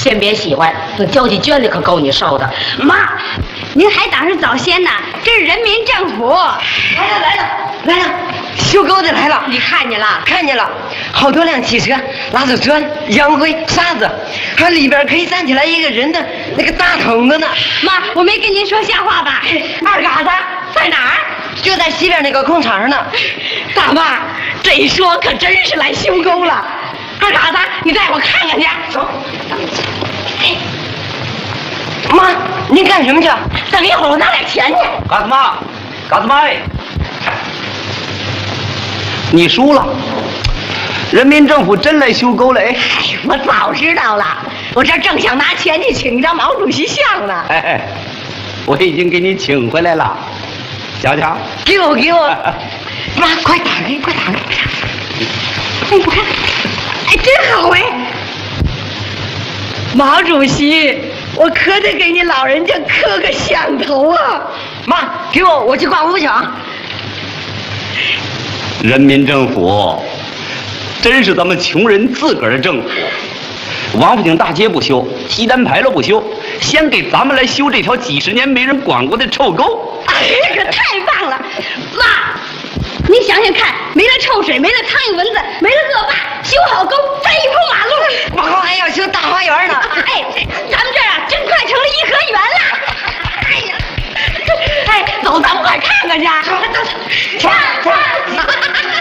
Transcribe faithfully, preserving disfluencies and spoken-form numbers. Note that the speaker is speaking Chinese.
先别喜欢，等交起卷来可够你受的。 妈，您还当是早先呢？这是人民政府。 来了来了来了，修沟的来了！ 你看见了？ 看见了，好多辆汽车拉着砖、洋灰、沙子，还里边可以站起来一个人的那个大筒子呢。 妈，我没跟您说瞎话吧？ 二嘎子在哪儿？ 就在西边那个空场上呢。 大妈，这一说可真是来修沟了。二嘎子，你带我看看去。走。 妈，您干什么去？ 等一会儿我拿点钱去。 嘎子妈，嘎子妈，你输了。人民政府真来修沟了哎！ 哎，我早知道了，我这正想拿钱去请张毛主席像呢。 哎哎，我已经给你请回来了，瞧瞧。 给我给我。 妈，快打开，快打开！哎，我看，哎，真好哎！毛主席，我可得给你老人家磕个响头啊！ 妈，给我，我去挂五去啊！ 人民政府真是咱们穷人自个儿的政府。王府井大街不修，西单牌楼不修，先给咱们来修这条几十年没人管过的臭沟。 哎，这可太棒了！妈，您想想看，没了臭水，没了苍蝇蚊子，没了恶霸，修好沟，再一碰